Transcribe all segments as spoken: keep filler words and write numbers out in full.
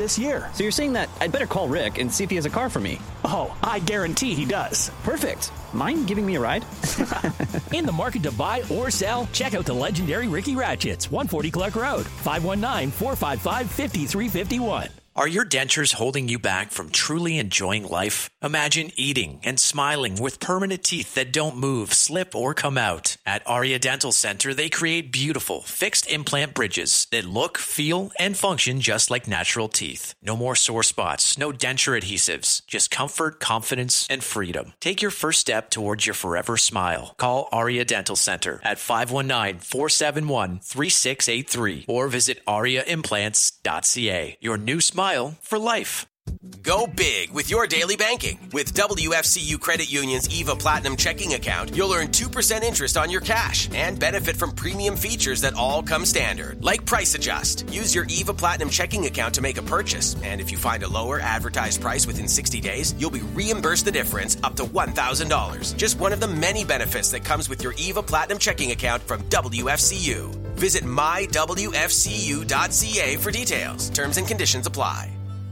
this year. So you're saying that I'd better call Rick and see if he has a car for me? Oh, I guarantee he does. Perfect. Mind giving me a ride? In the market to buy or sell? Check out the legendary Ricky Ratchets, one forty Clark Road, five one nine, four five five, five three five one. Are your dentures holding you back from truly enjoying life? Imagine eating and smiling with permanent teeth that don't move, slip, or come out. At Aria Dental Center, they create beautiful, fixed implant bridges that look, feel, and function just like natural teeth. No more sore spots, no denture adhesives, just comfort, confidence, and freedom. Take your first step towards your forever smile. Call Aria Dental Center at five one nine, four seven one, three six eight three or visit aria implants dot c a. Your new smile for life. Go big with your daily banking. With W F C U Credit Union's EVA Platinum checking account, you'll earn two percent interest on your cash and benefit from premium features that all come standard, like Price Adjust. Use your EVA Platinum checking account to make a purchase, and if you find a lower advertised price within sixty days, you'll be reimbursed the difference up to one thousand dollars. Just one of the many benefits that comes with your EVA Platinum checking account from W F C U. Visit my w f c u dot c a for details. Terms and conditions apply.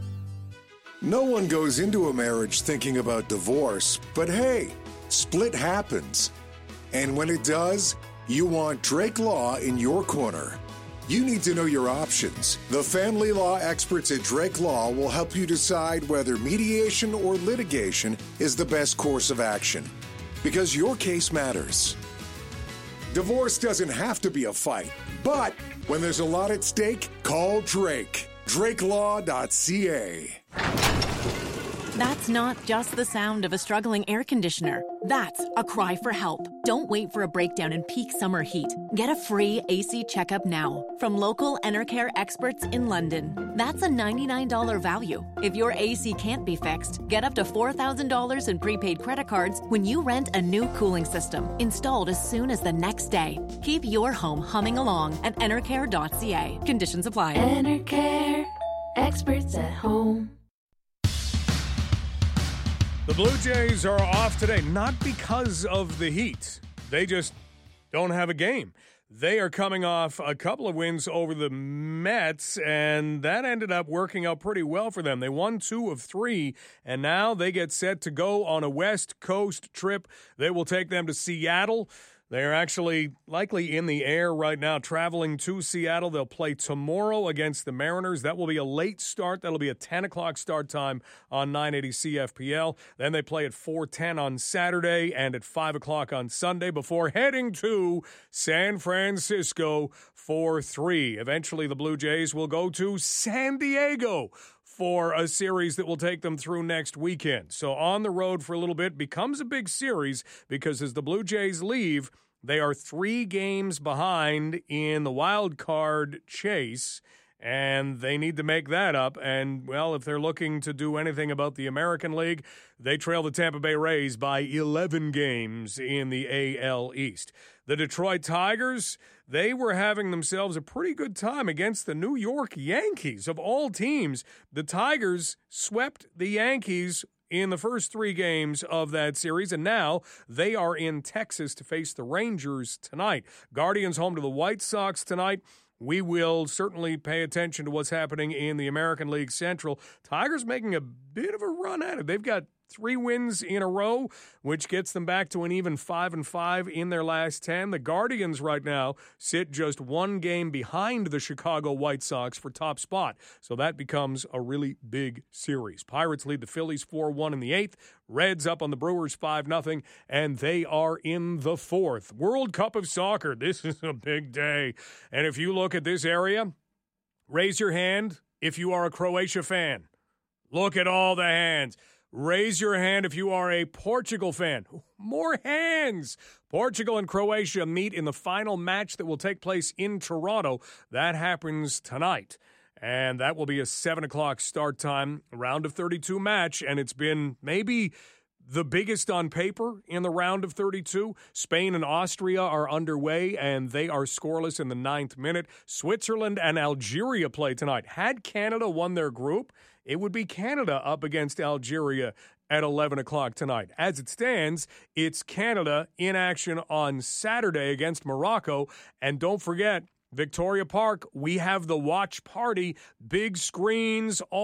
No one goes into a marriage thinking about divorce, but hey, split happens. And when it does, you want Drake Law in your corner. You need to know your options. The family law experts at Drake Law will help you decide whether mediation or litigation is the best course of action, because your case matters. Divorce doesn't have to be a fight, but when there's a lot at stake, call Drake. drake law dot c a. That's not just the sound of a struggling air conditioner. That's a cry for help. Don't wait for a breakdown in peak summer heat. Get a free A C checkup now from local Enercare experts in London. That's a ninety-nine dollars value. If your A C can't be fixed, get up to four thousand dollars in prepaid credit cards when you rent a new cooling system, installed as soon as the next day. Keep your home humming along at enercare dot c a. Conditions apply. Enercare, experts at home. The Blue Jays are off today, not because of the heat. They just don't have a game. They are coming off a couple of wins over the Mets, and that ended up working out pretty well for them. They won two of three, and now they get set to go on a West Coast trip. They will take them to Seattle. They're actually likely in the air right now, traveling to Seattle. They'll play tomorrow against the Mariners. That will be a late start. That'll be a ten o'clock start time on nine eighty C F P L. Then they play at four ten on Saturday and at five o'clock on Sunday before heading to San Francisco for three. Eventually, the Blue Jays will go to San Diego for a series that will take them through next weekend. So on the road for a little bit becomes a big series because as the Blue Jays leave, they are three games behind in the wild card chase, and they need to make that up. And, well, if they're looking to do anything about the American League, they trail the Tampa Bay Rays by eleven games in the A L East. The Detroit Tigers, they were having themselves a pretty good time against the New York Yankees. Of all teams, the Tigers swept the Yankees in the first three games of that series, and now they are in Texas to face the Rangers tonight. Guardians home to the White Sox tonight. We will certainly pay attention to what's happening in the American League Central. Tigers making a bit of a run at it. They've got three wins in a row, which gets them back to an even five and five in their last ten. The Guardians right now sit just one game behind the Chicago White Sox for top spot. So that becomes a really big series. Pirates lead the Phillies four one in the eighth. Reds up on the Brewers five nothing, and they are in the fourth. World Cup of Soccer. This is a big day. And if you look at this area, raise your hand if you are a Croatia fan. Look at all the hands. Raise your hand if you are a Portugal fan. More hands. Portugal and Croatia meet in the final match that will take place in Toronto. That happens tonight. And that will be a seven o'clock start time, round of thirty-two match. And it's been maybe the biggest on paper in the round of thirty-two. Spain and Austria are underway, and they are scoreless in the ninth minute. Switzerland and Algeria play tonight. Had Canada won their group, it would be Canada up against Algeria at eleven o'clock tonight. As it stands, it's Canada in action on Saturday against Morocco. And don't forget, Victoria Park, we have the watch party, big screens, all